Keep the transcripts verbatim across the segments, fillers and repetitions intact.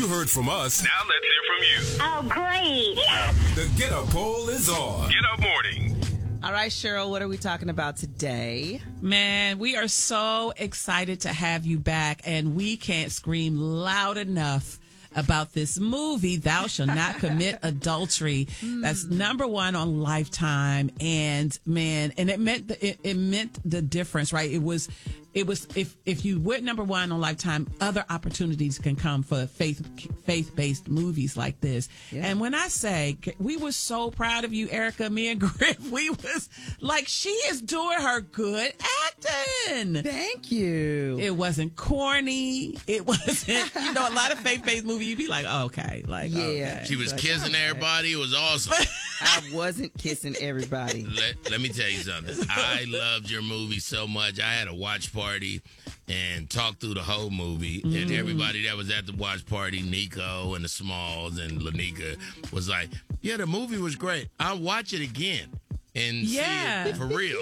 You heard from us. Now let's hear from you. Oh, great. The Get Up poll is on. Get Up Morning. All right, Cheryl, what are we talking about today? Man, we are so excited to have you back, and we can't scream loud enough about this movie, Thou Shall Not Commit Adultery. That's number one on Lifetime, and man, and it meant the, it, it meant the difference, right? It was, it was if if you went number one on Lifetime, other opportunities can come for faith faith based movies like this. Yeah. And when I say we were so proud of you, Erica, me and Griff, we was like, she is doing her good acting. Thank you. It wasn't corny. It wasn't, you know, a lot of faith based movies. You'd be like, oh, okay, like, yeah. okay. She was like, kissing okay. everybody. It was awesome. I wasn't kissing everybody. let, let me tell you something. I loved your movie so much. I had a watch party and talked through the whole movie. Mm. And everybody that was at the watch party, Nico and the Smalls and Lanika, was like, yeah, the movie was great. I'll watch it again. And yeah. see it for real.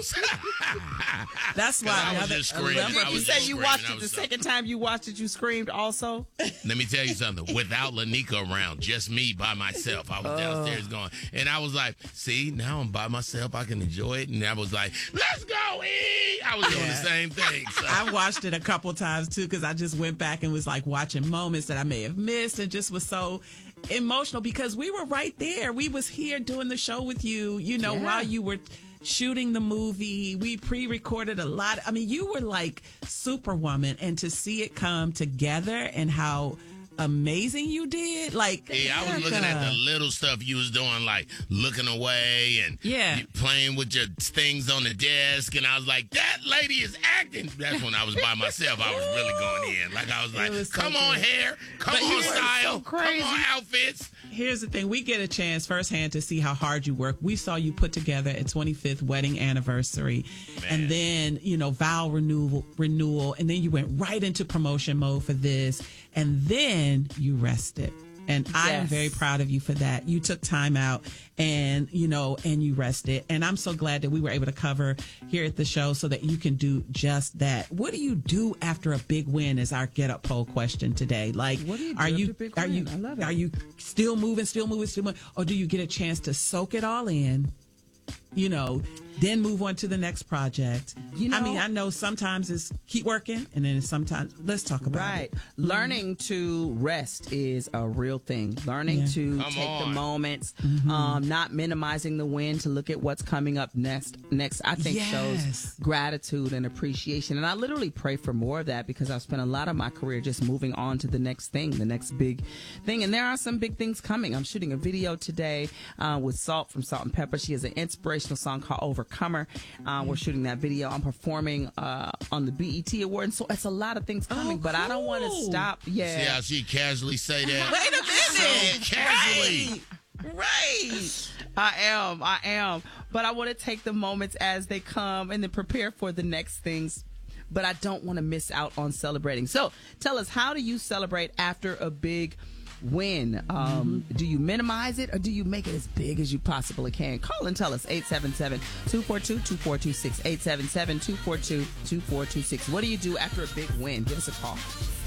That's why I was other, just screaming. I You was said just you screaming. watched I it was the so- second time you watched it, you screamed also? Let me tell you something. Without Lanika around, just me by myself, I was Oh. downstairs going, and I was like, see, now I'm by myself. I can enjoy it. And I was like, let's go eat. I was doing the same thing. So. I watched it a couple times too, because I just went back and was like watching moments that I may have missed, and just was so emotional because we were right there. We was here doing the show with you, you know, Yeah. while you were shooting the movie. We pre-recorded a lot. I mean, you were like Superwoman, and to see it come together and how amazing you did, like, yeah, I was looking at the little stuff you was doing, like looking away and Yeah. you playing with your things on the desk, and I was like, that lady is acting. That's when I was by myself. I was really going in. Like, I was like, was so come on good. hair, come But on you were style, so crazy. come on outfits. Here's the thing. We get a chance firsthand to see how hard you work. We saw you put together a twenty-fifth wedding anniversary, Man. and then, you know, vow renewal, renewal, and then you went right into promotion mode for this, and then you rested. And I am Yes. very proud of you for that. You took time out and, you know, and you rested. And I'm so glad that we were able to cover here at the show so that you can do just that. What do you do after a big win is our Get Up poll question today. Like, What do you do are after you, a big are win? you, I love it. are you still moving, still moving, still moving? Or do you get a chance to soak it all in, you know, then move on to the next project? You know- I mean, I know sometimes it's keep working, and then sometimes, let's talk about Right. it. Learning to rest is a real thing. Learning Yeah. to Come take the on. moments, um, not minimizing the win, to look at what's coming up next. Next, I think Yes. shows gratitude and appreciation. And I literally pray for more of that because I've spent a lot of my career just moving on to the next thing, the next big thing. And there are some big things coming. I'm shooting a video today uh, with Salt from Salt and Pepper. She has an inspirational song called Overcomer. Uh, we're shooting that video. I'm performing uh, on the B E T Award. And so it's a lot of things coming, Oh, but I don't want to cool. stop. Yeah. See how she casually say that? Wait a minute. So casually. Right. I am. I am. But I want to take the moments as they come and then prepare for the next things. But I don't want to miss out on celebrating. So tell us, how do you celebrate after a big win? Um, Do you minimize it or do you make it as big as you possibly can? Call and tell us. eight seven seven, two four two, two four two six. eight seven seven, two four two, two four two six. What do you do after a big win? Give us a call.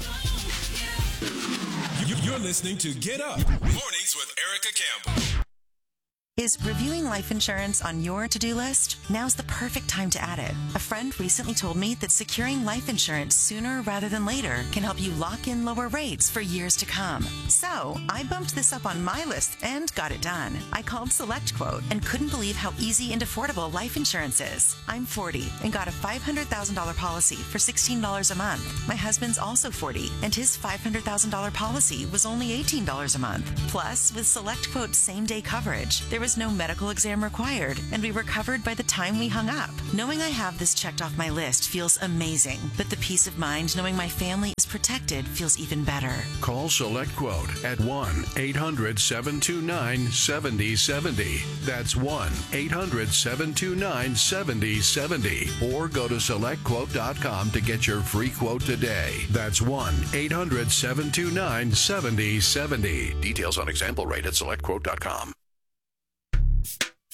You- You're listening to Get Up Mornings with Erica Campbell. Is reviewing life insurance on your to-do list? Now's the perfect time to add it. A friend recently told me that securing life insurance sooner rather than later can help you lock in lower rates for years to come. So I bumped this up on my list and got it done. I called SelectQuote and couldn't believe how easy and affordable life insurance is. I'm forty and got a five hundred thousand dollars policy for sixteen dollars a month. My husband's also forty and his five hundred thousand dollars policy was only eighteen dollars a month. Plus, with SelectQuote's same-day coverage, there was no medical exam required, and we were covered by the time we hung up. Knowing I have this checked off my list feels amazing, but the peace of mind knowing my family is protected feels even better. Call SelectQuote at one eight hundred, seven two nine, seven zero seven zero. That's one eight hundred, seven two nine, seven zero seven zero. Or go to select quote dot com to get your free quote today. That's one eight hundred, seven two nine, seven zero seven zero. Details on example rate at select quote dot com.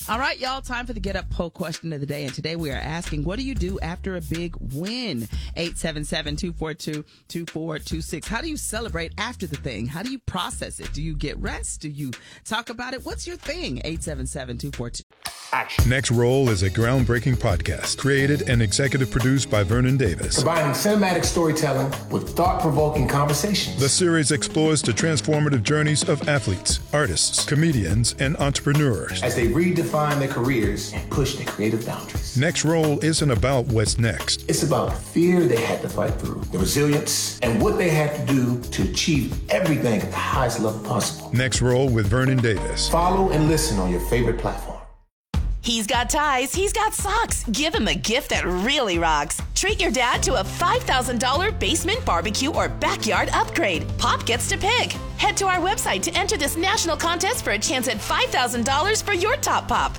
All right, y'all, time for the Get Up poll question of the day. And today we are asking, what do you do after a big win? eight seven seven, two four two, two four two six. How do you celebrate after the thing? How do you process it? Do you get rest? Do you talk about it? What's your thing? eight seven seven, two four two. Next Roll is a groundbreaking podcast created and executive produced by Vernon Davis. Combining cinematic storytelling with thought-provoking conversations. The series explores the transformative journeys of athletes, artists, comedians, and entrepreneurs as they redefine their careers and push their creative boundaries. Next Roll isn't about what's next. It's about the fear they had to fight through, the resilience, and what they had to do to achieve everything at the highest level possible. Next Roll with Vernon Davis. Follow and listen on your favorite platform. He's got ties, he's got socks. Give him a gift that really rocks. Treat your dad to a five thousand dollars basement barbecue or backyard upgrade. Pop gets to pick. Head to our website to enter this national contest for a chance at five thousand dollars for your top pop.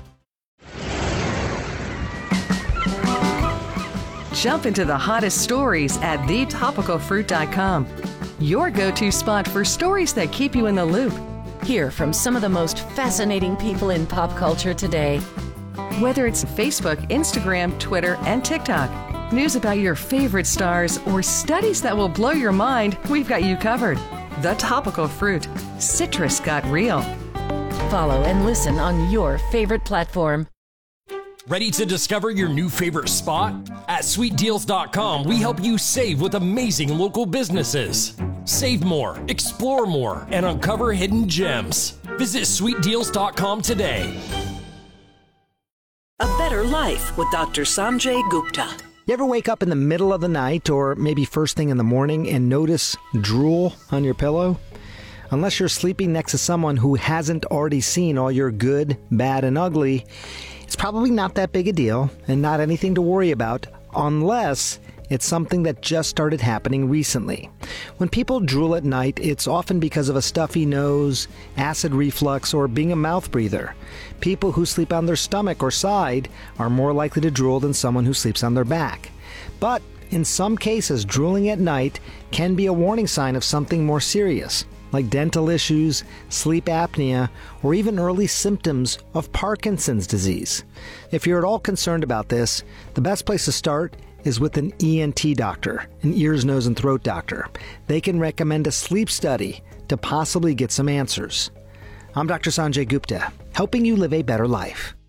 Jump into the hottest stories at the topical fruit dot com. Your go-to spot for stories that keep you in the loop. Hear from some of the most fascinating people in pop culture today. Whether it's Facebook, Instagram, Twitter, and TikTok, news about your favorite stars, or studies that will blow your mind, we've got you covered. The Topical Fruit. Citrus got real. Follow and listen on your favorite platform. Ready to discover your new favorite spot? At sweet deals dot com, we help you save with amazing local businesses. Save more, explore more, and uncover hidden gems. Visit sweet deals dot com today. A Better Life with Doctor Sanjay Gupta. You ever wake up in the middle of the night or maybe first thing in the morning and notice drool on your pillow? Unless you're sleeping next to someone who hasn't already seen all your good, bad, and ugly, it's probably not that big a deal and not anything to worry about unless it's something that just started happening recently. When people drool at night, it's often because of a stuffy nose, acid reflux, or being a mouth breather. People who sleep on their stomach or side are more likely to drool than someone who sleeps on their back. But in some cases, drooling at night can be a warning sign of something more serious, like dental issues, sleep apnea, or even early symptoms of Parkinson's disease. If you're at all concerned about this, the best place to start is with an E N T doctor, an ears, nose, and throat doctor. They can recommend a sleep study to possibly get some answers. I'm Doctor Sanjay Gupta, helping you live a better life.